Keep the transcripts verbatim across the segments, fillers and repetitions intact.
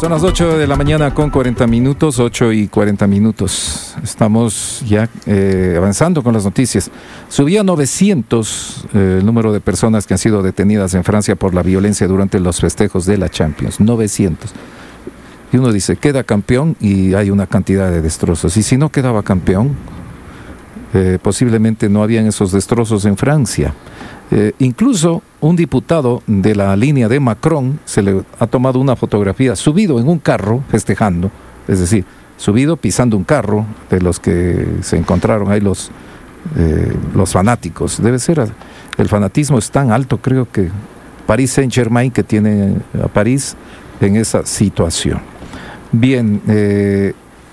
Son las ocho de la mañana con cuarenta minutos, ocho y cuarenta minutos. Estamos ya eh, avanzando con las noticias. Subía a novecientos eh, el número de personas que han sido detenidas en Francia por la violencia durante los festejos de la Champions. novecientos. Y uno dice, queda campeón y hay una cantidad de destrozos. Y si no quedaba campeón, eh, posiblemente no habían esos destrozos en Francia. Eh, incluso un diputado de la línea de Macron se le ha tomado una fotografía subido en un carro festejando, es decir, subido pisando un carro de los que se encontraron ahí los, eh, los fanáticos. Debe ser, el fanatismo es tan alto, creo que Paris Saint-Germain que tiene a París en esa situación. Bien, eh,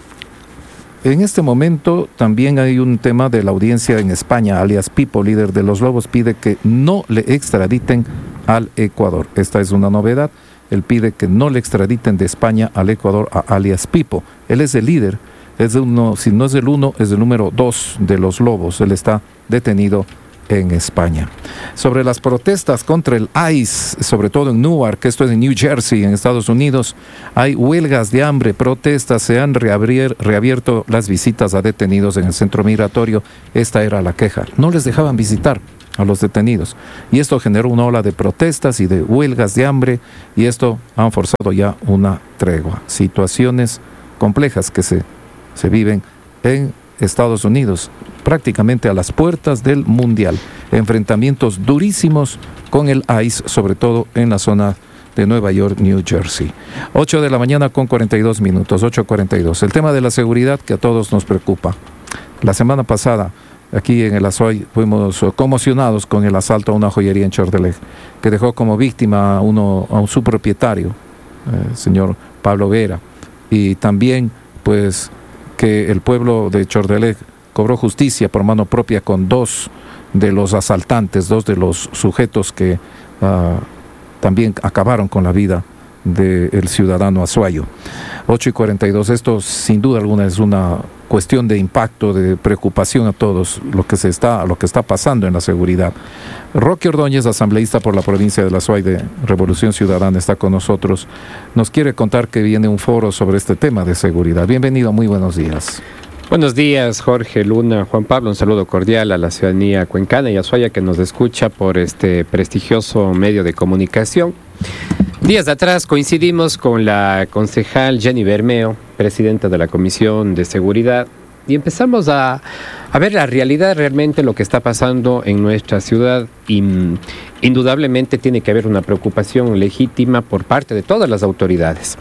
en este momento también hay un tema de la audiencia en España. Alias Pipo, líder de los Lobos, pide que no le extraditen al Ecuador. Esta es una novedad. Él pide que no le extraditen de España al Ecuador a alias Pipo. Él es el líder, es de uno, si no es del uno, es del número dos de los Lobos. Él está detenido en España. Sobre las protestas contra el ICE, sobre todo en Newark, esto es en New Jersey, en Estados Unidos, hay huelgas de hambre, protestas, se han reabrir, reabierto las visitas a detenidos en el centro migratorio. Esta era la queja. No les dejaban visitar a los detenidos. Y esto generó una ola de protestas y de huelgas de hambre, y esto han forzado ya una tregua. Situaciones complejas que se, se viven en Estados Unidos, prácticamente a las puertas del Mundial. Enfrentamientos durísimos con el ICE, sobre todo en la zona de Nueva York, New Jersey. ocho de la mañana con cuarenta y dos minutos, ocho cuarenta y dos. El tema de la seguridad que a todos nos preocupa. La semana pasada, aquí en el Azuay, fuimos conmocionados con el asalto a una joyería en Chordelec, que dejó como víctima a, uno, a su propietario, el señor Pablo Vera, y también, pues, que el pueblo de Chordelec cobró justicia por mano propia con dos de los asaltantes, dos de los sujetos que uh, también acabaron con la vida del ciudadano azuayo. ocho y cuarenta y dos, esto sin duda alguna es una cuestión de impacto, de preocupación a todos, lo que se está, lo que está pasando en la seguridad. Roque Ordóñez, asambleísta por la provincia del Azuay de Revolución Ciudadana, está con nosotros. Nos quiere contar que viene un foro sobre este tema de seguridad. Bienvenido, muy buenos días. Buenos días, Jorge, Luna, Juan Pablo, un saludo cordial a la ciudadanía cuencana y azuaya que nos escucha por este prestigioso medio de comunicación. Días atrás coincidimos con la concejal Jenny Bermeo, presidenta de la Comisión de Seguridad, y empezamos a, a ver la realidad, realmente lo que está pasando en nuestra ciudad, y indudablemente tiene que haber una preocupación legítima por parte de todas las autoridades.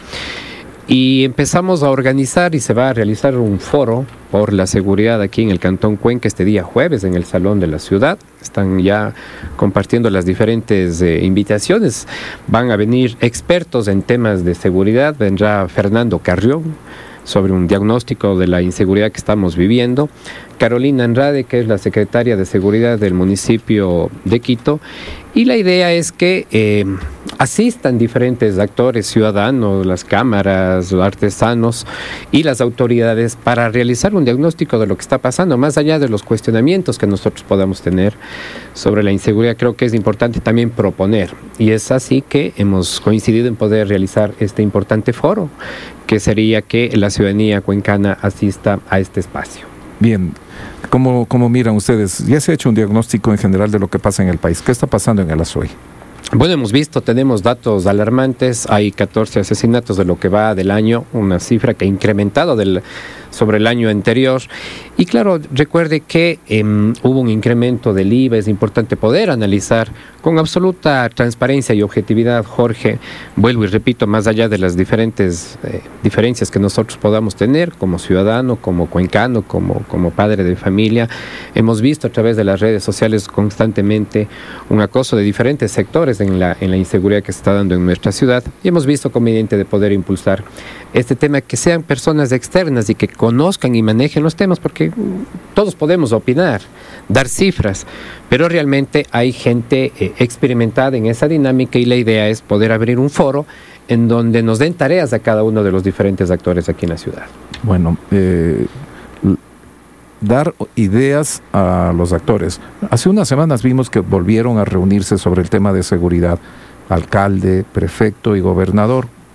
Y empezamos a organizar y se va a realizar un foro por la seguridad aquí en el Cantón Cuenca este día jueves en el Salón de la Ciudad. Están ya compartiendo las diferentes eh, invitaciones. Van a venir expertos en temas de seguridad. Vendrá Fernando Carrión sobre un diagnóstico de la inseguridad que estamos viviendo. Carolina Andrade, que es la secretaria de Seguridad del municipio de Quito. Y la idea es que eh, asistan diferentes actores ciudadanos, las cámaras, los artesanos y las autoridades para realizar un diagnóstico de lo que está pasando, más allá de los cuestionamientos que nosotros podamos tener sobre la inseguridad. Creo que es importante también proponer, y es así que hemos coincidido en poder realizar este importante foro, que sería que la ciudadanía cuencana asista a este espacio. Bien, ¿cómo, cómo miran ustedes? Ya se ha hecho un diagnóstico en general de lo que pasa en el país. ¿Qué está pasando en el Azuay? Bueno, hemos visto, tenemos datos alarmantes, hay catorce asesinatos de lo que va del año, una cifra que ha incrementado del, sobre el año anterior. Y claro, recuerde que eh, hubo un incremento del I V A, es importante poder analizar con absoluta transparencia y objetividad, Jorge. Vuelvo y repito, más allá de las diferentes eh, diferencias que nosotros podamos tener como ciudadano, como cuencano, como, como padre de familia, hemos visto a través de las redes sociales constantemente un acoso de diferentes sectores en la, en la inseguridad que se está dando en nuestra ciudad, y hemos visto conveniente de poder impulsar este tema, que sean personas externas y que conozcan y manejen los temas, porque todos podemos opinar, dar cifras, pero realmente hay gente eh, experimentada en esa dinámica, y la idea es poder abrir un foro en donde nos den tareas a cada uno de los diferentes actores aquí en la ciudad. Bueno, eh, dar ideas a los actores. Hace unas semanas vimos que volvieron a reunirse sobre el tema de seguridad, alcalde, prefecto y gobernador,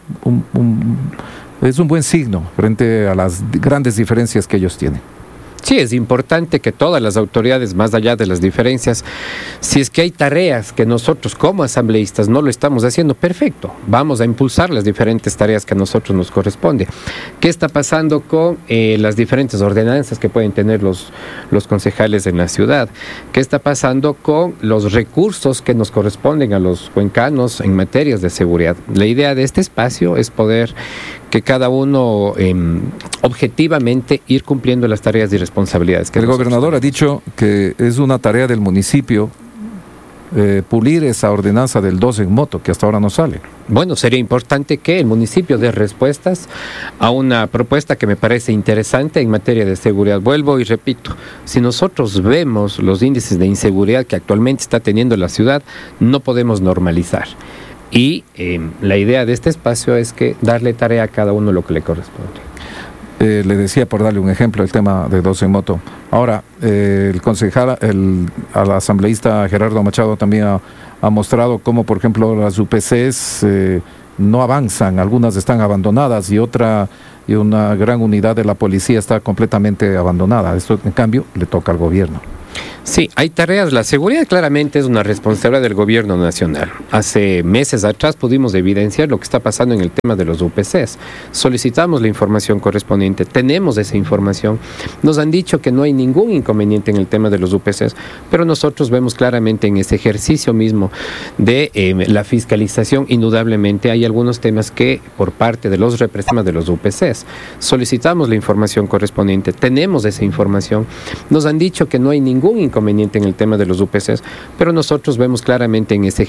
un, un, es un buen signo frente a las grandes diferencias que ellos tienen. Sí, es importante que todas las autoridades, más allá de las diferencias, si es que hay tareas que nosotros como asambleístas no lo estamos haciendo, perfecto, vamos a impulsar las diferentes tareas que a nosotros nos corresponde. ¿Qué está pasando con eh, las diferentes ordenanzas que pueden tener los, los concejales en la ciudad? ¿Qué está pasando con los recursos que nos corresponden a los cuencanos en materias de seguridad? La idea de este espacio es poder que cada uno eh, objetivamente ir cumpliendo las tareas y responsabilidades. Que el gobernador ha dicho que es una tarea del municipio eh, pulir esa ordenanza del dos en moto, que hasta ahora no sale. Bueno, sería importante que el municipio dé respuestas a una propuesta que me parece interesante en materia de seguridad. Vuelvo y repito, si nosotros vemos los índices de inseguridad que actualmente está teniendo la ciudad, no podemos normalizar. Y eh, la idea de este espacio es que darle tarea a cada uno lo que le corresponde. Eh, le decía, por darle un ejemplo, el tema de dos en moto. Ahora, eh, el concejal, el, al asambleísta Gerardo Machado también ha, ha mostrado cómo, por ejemplo, las U P Cs eh, no avanzan, algunas están abandonadas y otra y una gran unidad de la policía está completamente abandonada. Esto, en cambio, le toca al gobierno. Sí, hay tareas. La seguridad claramente es una responsabilidad del gobierno nacional. Hace meses atrás pudimos evidenciar lo que está pasando en el tema de los U P Cs. Solicitamos la información correspondiente, tenemos esa información. Nos han dicho que no hay ningún inconveniente en el tema de los U P Cs, pero nosotros vemos claramente en ese ejercicio mismo de eh, la fiscalización, indudablemente hay algunos temas que por parte de los representantes de los U P Cs solicitamos la información correspondiente, tenemos esa información. Nos han dicho que no hay ningún inconveniente en el tema de los U P Cs, pero nosotros vemos claramente en ese